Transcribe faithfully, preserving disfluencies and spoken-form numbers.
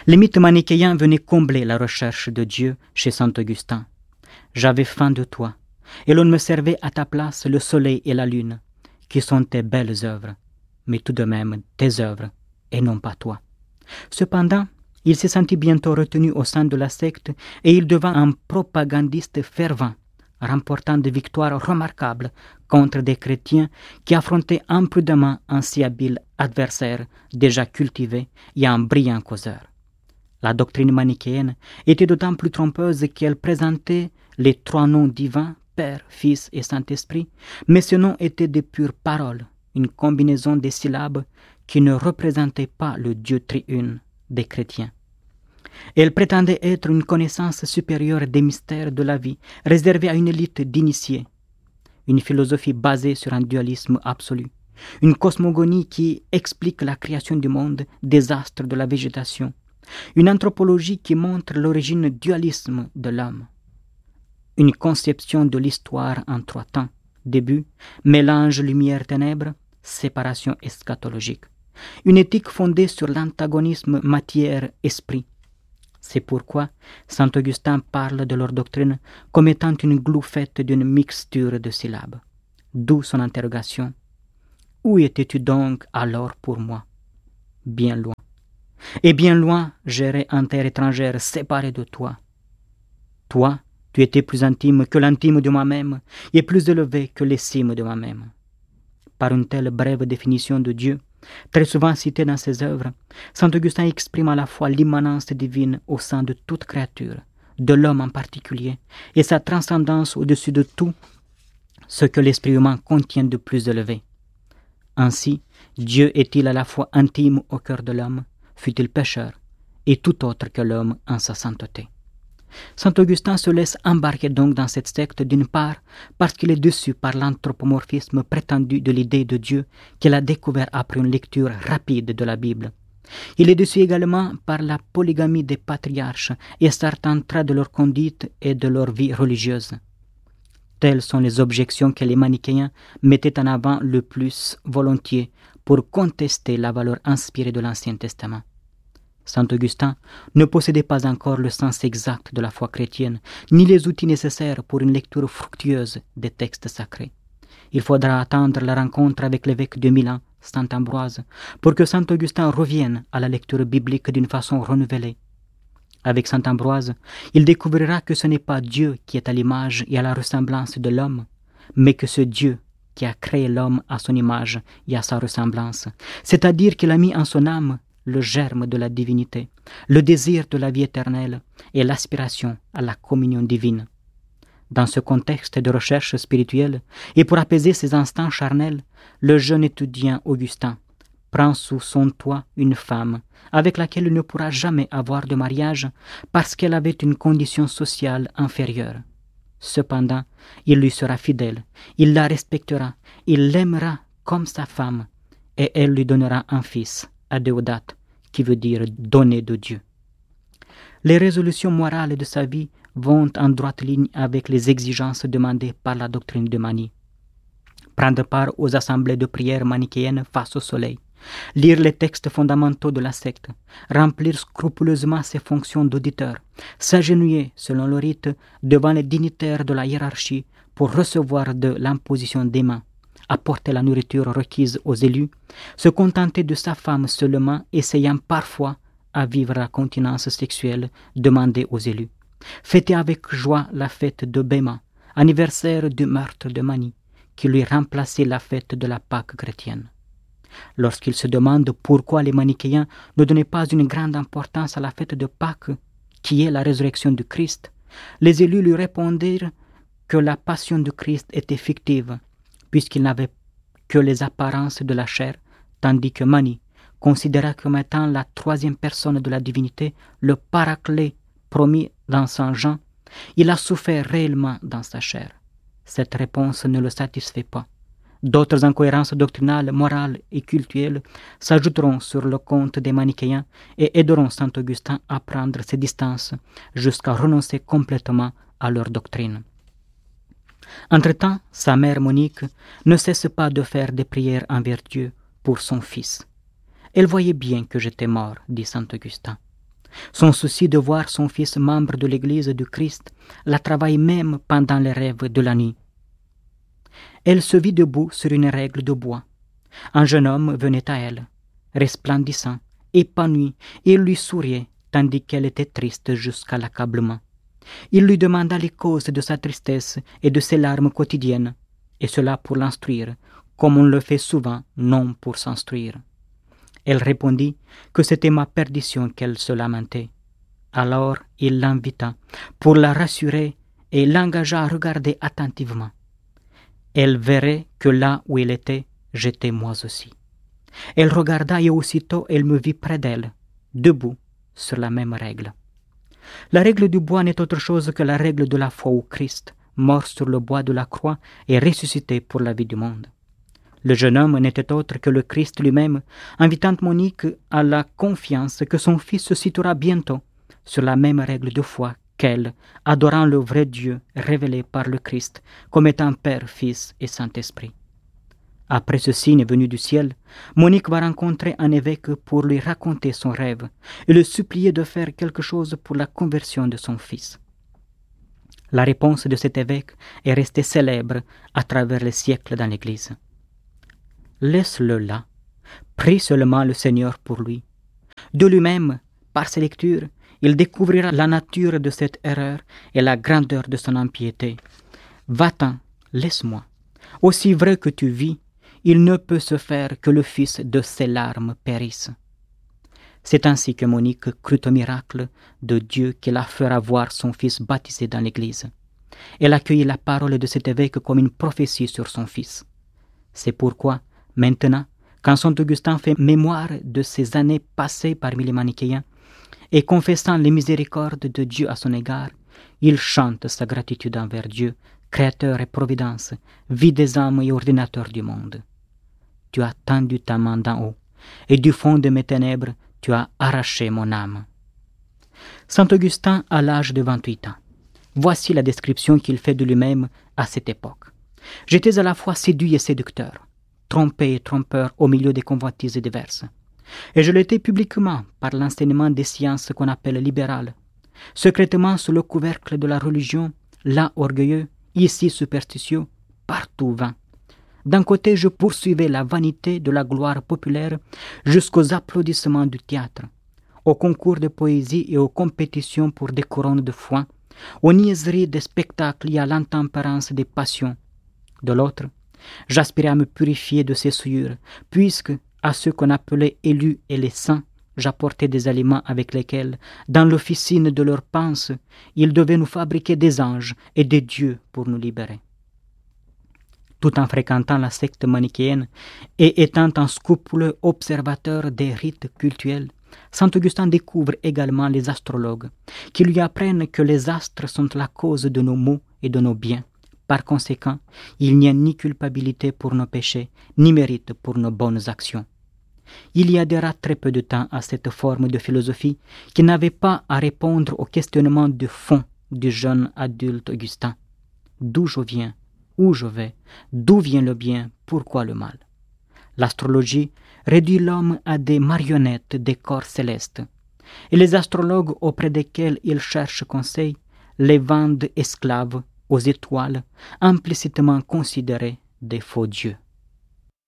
Les mythes manichéens venaient combler la recherche de Dieu chez saint Augustin. J'avais faim de toi, et l'on me servait à ta place le soleil et la lune, qui sont tes belles œuvres, mais tout de même tes œuvres, et non pas toi. Cependant, il s'est senti bientôt retenu au sein de la secte et il devint un propagandiste fervent, remportant des victoires remarquables contre des chrétiens qui affrontaient imprudemment un si habile adversaire déjà cultivé et un brillant causeur. La doctrine manichéenne était d'autant plus trompeuse qu'elle présentait les trois noms divins, Père, Fils et Saint-Esprit, mais ces noms étaient de pures paroles, une combinaison des syllabes qui ne représentait pas le Dieu triune des chrétiens. Elle prétendait être une connaissance supérieure des mystères de la vie, réservée à une élite d'initiés, une philosophie basée sur un dualisme absolu, une cosmogonie qui explique la création du monde, des astres, de la végétation, une anthropologie qui montre l'origine dualisme de l'homme, une conception de l'histoire en trois temps, début, mélange lumière-ténèbres, séparation eschatologique, une éthique fondée sur l'antagonisme matière-esprit. C'est pourquoi saint Augustin parle de leur doctrine comme étant une glu faite d'une mixture de syllabes. D'où son interrogation. Où étais-tu donc alors pour moi? Bien loin. Et bien loin, j'errais en terre étrangère, séparé de toi. Toi, tu étais plus intime que l'intime de moi-même, et plus élevé que les cimes de moi-même. Par une telle brève définition de Dieu, très souvent citée dans ses œuvres, saint Augustin exprime à la fois l'immanence divine au sein de toute créature, de l'homme en particulier, et sa transcendance au-dessus de tout ce que l'esprit humain contient de plus élevé. Ainsi, Dieu est-il à la fois intime au cœur de l'homme, fût-il pécheur, et tout autre que l'homme en sa sainteté. Saint Augustin se laisse embarquer donc dans cette secte d'une part parce qu'il est déçu par l'anthropomorphisme prétendu de l'idée de Dieu qu'il a découvert après une lecture rapide de la Bible. Il est déçu également par la polygamie des patriarches et certains traits de leur conduite et de leur vie religieuse. Telles sont les objections que les manichéens mettaient en avant le plus volontiers pour contester la valeur inspirée de l'Ancien Testament. Saint Augustin ne possédait pas encore le sens exact de la foi chrétienne, ni les outils nécessaires pour une lecture fructueuse des textes sacrés. Il faudra attendre la rencontre avec l'évêque de Milan, saint Ambroise, pour que saint Augustin revienne à la lecture biblique d'une façon renouvelée. Avec saint Ambroise, il découvrira que ce n'est pas Dieu qui est à l'image et à la ressemblance de l'homme, mais que ce Dieu qui a créé l'homme à son image et à sa ressemblance, c'est-à-dire qu'il a mis en son âme le germe de la divinité, le désir de la vie éternelle et l'aspiration à la communion divine. Dans ce contexte de recherche spirituelle, et pour apaiser ses instincts charnels, le jeune étudiant Augustin prend sous son toit une femme avec laquelle il ne pourra jamais avoir de mariage parce qu'elle avait une condition sociale inférieure. Cependant, il lui sera fidèle, il la respectera, il l'aimera comme sa femme, et elle lui donnera un fils, Adéodat, qui veut dire donné de Dieu. Les résolutions morales de sa vie vont en droite ligne avec les exigences demandées par la doctrine de Manie. Prendre part aux assemblées de prière manichéennes face au soleil, lire les textes fondamentaux de la secte, remplir scrupuleusement ses fonctions d'auditeur, s'agenouiller selon le rite devant les dignitaires de la hiérarchie pour recevoir de l'imposition des mains, apporter la nourriture requise aux élus, se contenter de sa femme seulement, essayant parfois à vivre la continence sexuelle demandée aux élus, fêter avec joie la fête de Béma, anniversaire du meurtre de Manie, qui lui remplaçait la fête de la Pâque chrétienne. Lorsqu'il se demande pourquoi les manichéens ne donnaient pas une grande importance à la fête de Pâques, qui est la résurrection du Christ, les élus lui répondirent que la passion du Christ était fictive, puisqu'il n'avait que les apparences de la chair, tandis que Manie considéra comme étant la troisième personne de la divinité, le paraclet promis dans Saint Jean, il a souffert réellement dans sa chair. Cette réponse ne le satisfait pas. D'autres incohérences doctrinales, morales et cultuelles s'ajouteront sur le compte des manichéens et aideront saint Augustin à prendre ses distances jusqu'à renoncer complètement à leur doctrine. Entre-temps, sa mère Monique ne cesse pas de faire des prières envers Dieu pour son fils. Elle voyait bien que j'étais mort, dit saint Augustin. Son souci de voir son fils membre de l'Église du Christ la travaille même pendant les rêves de la nuit. Elle se vit debout sur une règle de bois. Un jeune homme venait à elle, resplendissant, épanoui, et il lui souriait, tandis qu'elle était triste jusqu'à l'accablement. Il lui demanda les causes de sa tristesse et de ses larmes quotidiennes, et cela pour l'instruire, comme on le fait souvent, non pour s'instruire. Elle répondit que c'était ma perdition qu'elle se lamentait. Alors il l'invita pour la rassurer et l'engagea à regarder attentivement. Elle verrait que là où elle était, j'étais moi aussi. Elle regarda et aussitôt elle me vit près d'elle, debout sur la même règle. La règle du bois n'est autre chose que la règle de la foi au Christ, mort sur le bois de la croix et ressuscité pour la vie du monde. Le jeune homme n'était autre que le Christ lui-même, invitant Monique à la confiance que son fils se situera bientôt sur la même règle de foi qu'elle, adorant le vrai Dieu révélé par le Christ comme étant Père, Fils et Saint-Esprit. Après ce signe venu du ciel, Monique va rencontrer un évêque pour lui raconter son rêve et le supplier de faire quelque chose pour la conversion de son fils. La réponse de cet évêque est restée célèbre à travers les siècles dans l'Église. Laisse-le là, prie seulement le Seigneur pour lui. De lui-même, par ses lectures, il découvrira la nature de cette erreur et la grandeur de son impiété. Va-t'en, laisse-moi. Aussi vrai que tu vis, il ne peut se faire que le fils de ses larmes périsse. C'est ainsi que Monique crut au miracle de Dieu qui la fera voir son fils baptisé dans l'Église. Elle accueillit la parole de cet évêque comme une prophétie sur son fils. C'est pourquoi, maintenant, quand saint Augustin fait mémoire de ces années passées parmi les manichéens, et confessant les miséricordes de Dieu à son égard, il chante sa gratitude envers Dieu, Créateur et Providence, vie des âmes et ordinateur du monde. Tu as tendu ta main d'en haut, et du fond de mes ténèbres, tu as arraché mon âme. Saint Augustin a l'âge de vingt-huit ans. Voici la description qu'il fait de lui-même à cette époque. J'étais à la fois séduit et séducteur, trompé et trompeur au milieu des convoitises diverses. Et je l'étais publiquement par l'enseignement des sciences qu'on appelle libérales, secrètement sous le couvercle de la religion, là orgueilleux, ici superstitieux, partout vain. D'un côté, je poursuivais la vanité de la gloire populaire jusqu'aux applaudissements du théâtre, aux concours de poésie et aux compétitions pour des couronnes de foin, aux niaiseries des spectacles et à l'intempérance des passions. De l'autre, j'aspirais à me purifier de ces souillures, puisque, à ceux qu'on appelait élus et les saints, j'apportais des aliments avec lesquels, dans l'officine de leurs penses, ils devaient nous fabriquer des anges et des dieux pour nous libérer. Tout en fréquentant la secte manichéenne et étant un scrupuleux observateur des rites cultuels, saint Augustin découvre également les astrologues, qui lui apprennent que les astres sont la cause de nos maux et de nos biens. Par conséquent, il n'y a ni culpabilité pour nos péchés, ni mérite pour nos bonnes actions. Il y adhéra très peu de temps à cette forme de philosophie qui n'avait pas à répondre aux questionnements de fond du jeune adulte Augustin. D'où je viens? Où je vais? D'où vient le bien? Pourquoi le mal? L'astrologie réduit l'homme à des marionnettes des corps célestes, et les astrologues auprès desquels il cherche conseil les vendent esclaves aux étoiles, implicitement considérés des faux dieux.